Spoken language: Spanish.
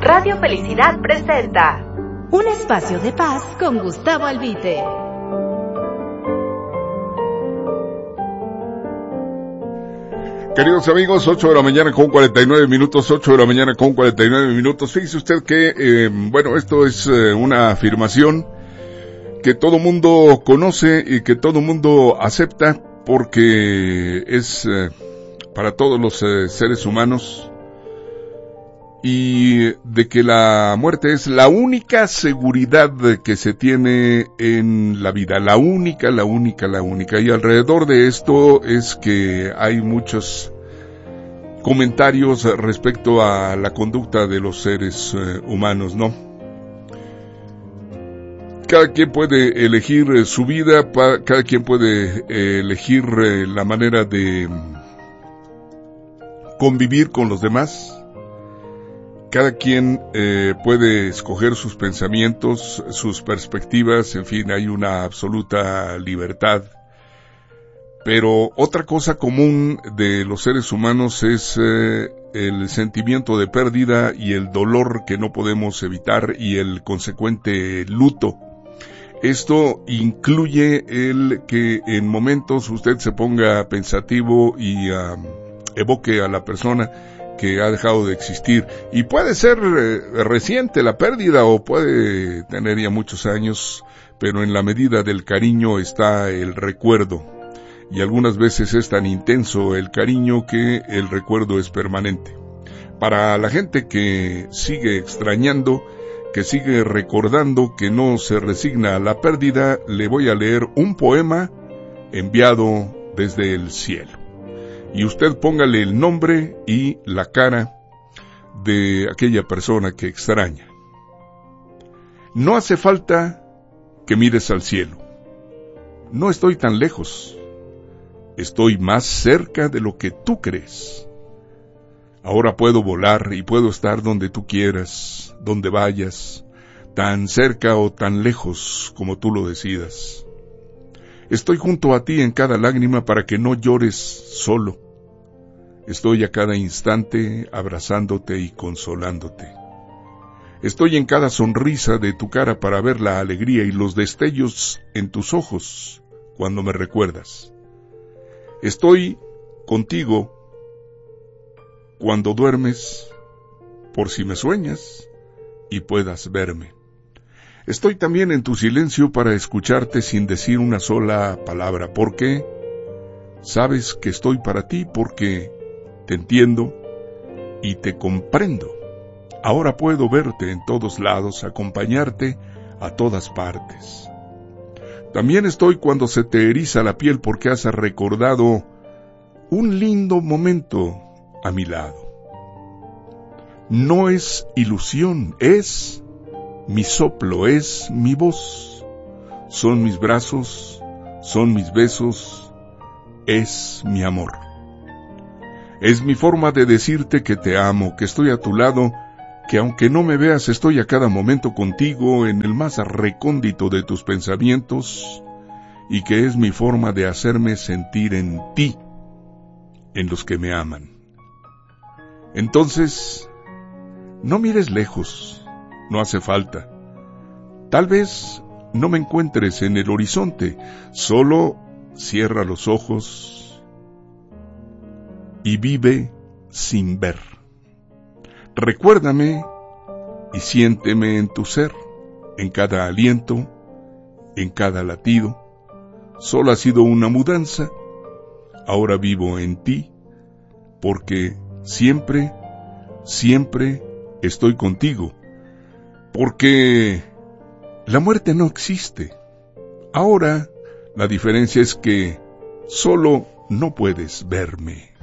Radio Felicidad presenta un espacio de paz con Gustavo Albite. Queridos amigos, 8 de la mañana con 49 minutos, 8 de la mañana con 49 minutos. Fíjese usted que, esto es una afirmación que todo mundo conoce y que todo mundo acepta porque es para todos los seres humanos, y de que la muerte es la única seguridad que se tiene en la vida, la única, y alrededor de esto es que hay muchos comentarios respecto a la conducta de los seres humanos, ¿no? Cada quien puede elegir su vida, cada quien puede elegir la manera de convivir con los demás. Cada quien puede escoger sus pensamientos, sus perspectivas, en fin, hay una absoluta libertad. Pero otra cosa común de los seres humanos es el sentimiento de pérdida y el dolor que no podemos evitar y el consecuente luto. Esto incluye el que en momentos usted se ponga pensativo y evoque a la persona que ha dejado de existir, y puede ser reciente la pérdida o puede tener ya muchos años, pero en la medida del cariño está el recuerdo, y algunas veces es tan intenso el cariño que el recuerdo es permanente. Para la gente que sigue extrañando, que sigue recordando, que no se resigna a la pérdida, le voy a leer un poema enviado desde el cielo. Y usted póngale el nombre y la cara de aquella persona que extraña. No hace falta que mires al cielo. No estoy tan lejos. Estoy más cerca de lo que tú crees. Ahora puedo volar y puedo estar donde tú quieras, donde vayas, tan cerca o tan lejos como tú lo decidas. Estoy junto a ti en cada lágrima para que no llores solo. Estoy a cada instante abrazándote y consolándote. Estoy en cada sonrisa de tu cara para ver la alegría y los destellos en tus ojos cuando me recuerdas. Estoy contigo cuando duermes, por si me sueñas y puedas verme. Estoy también en tu silencio para escucharte sin decir una sola palabra, porque sabes que estoy para ti, porque te entiendo y te comprendo. Ahora puedo verte en todos lados, acompañarte a todas partes. También estoy cuando se te eriza la piel porque has recordado un lindo momento a mi lado. No es ilusión, es mi soplo, es mi voz, son mis brazos, son mis besos, es mi amor. Es mi forma de decirte que te amo, que estoy a tu lado, que aunque no me veas estoy a cada momento contigo en el más recóndito de tus pensamientos, y que es mi forma de hacerme sentir en ti, en los que me aman. Entonces, no mires lejos. No hace falta. Tal vez no me encuentres en el horizonte, solo cierra los ojos y vive sin ver. Recuérdame y siénteme en tu ser, en cada aliento, en cada latido. Solo ha sido una mudanza, ahora vivo en ti, porque siempre, siempre estoy contigo. Porque la muerte no existe. Ahora la diferencia es que solo no puedes verme.